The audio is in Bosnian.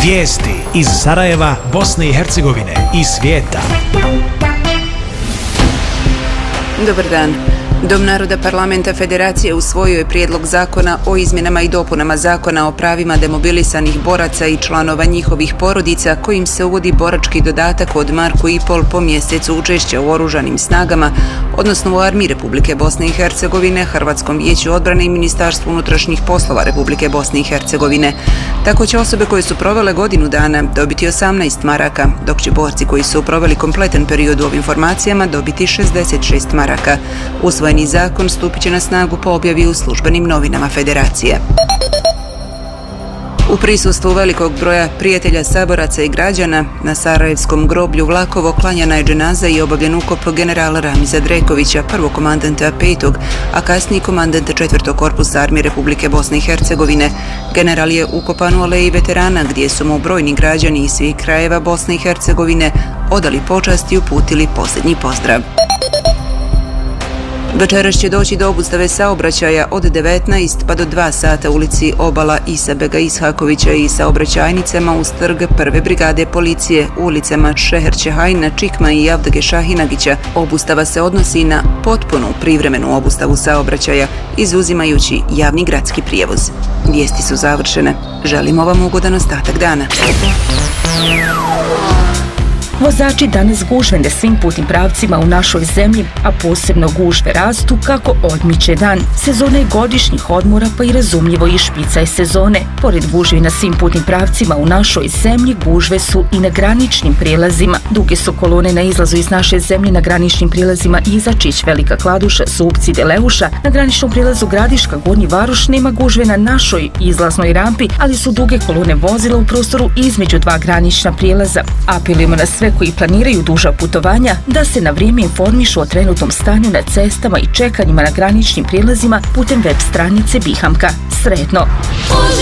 Vijesti iz Sarajeva, Bosne i Hercegovine i svijeta. Dobar dan. Dom naroda Parlamenta Federacije usvojio je prijedlog zakona o izmjenama i dopunama zakona o pravima demobilisanih boraca i članova njihovih porodica, kojim se uvodi borački dodatak od 1,5 marku po mjesecu učešća u oružanim snagama, odnosno u Armiji Republike Bosne i Hercegovine, Hrvatskom vijeću odbrane i Ministarstvu unutrašnjih poslova Republike Bosne i Hercegovine. Tako će osobe koje su provele godinu dana dobiti 18 maraka, dok će borci koji su proveli kompletan period u ovim formacijama dobiti 66 maraka. Usvojeni zakon stupit će na snagu po objavi u službenim novinama Federacije. U prisustvu velikog broja prijatelja, saboraca i građana na Sarajevskom groblju Vlakovo klanjana je dženaza i obavljen ukop generala Ramiza Drekovića, prvog komandanta 5. a kasniji komandanta 4. korpusa Armije Republike Bosne i Hercegovine. General je ukopan u aleji veterana, gdje su mu brojni građani iz svih krajeva Bosne i Hercegovine odali počast i uputili posljednji pozdrav. Večeras će doći do obustave saobraćaja od 19 pa do 2 sata ulici Obala Isa Bega Ishakovića i saobraćajnicama uz trg prve brigade policije, u ulicama Šeher Čehajna, Čikma i Javdage Šahinagića. Obustava se odnosi na potpunu privremenu obustavu saobraćaja, izuzimajući javni gradski prijevoz. Vijesti su završene. Želimo vam ugodan ostatak dana. Vozači danas gužve na svim putnim pravcima u našoj zemlji, a posebno gužve rastu kako odmiče dan. Sezona je godišnjih odmora, pa i razumljivo i špica je sezone. Pored gužvi na svim putnim pravcima u našoj zemlji, gužve su i na graničnim prijelazima. Duge su kolone na izlazu iz naše zemlje na graničnim prijelazima Izačić, Velika Kladuša, Supci, Deleuša. Na graničnom prijelazu Gradiška, Gornji Varoš nema gužve na našoj izlaznoj rampi, ali su duge kolone vozila u prostoru između dva granična prijelaza. Apelujemo na sve koji planiraju duža putovanja da se na vrijeme informišu o trenutnom stanju na cestama i čekanjima na graničnim prijelazima putem web stranice Bihamka. Sretno!